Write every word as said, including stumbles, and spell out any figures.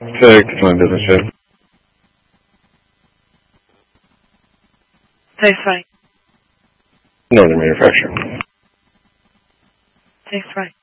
Fix my business jet. Thanks, Frank. Northern Manufacturing. Thanks, Frank.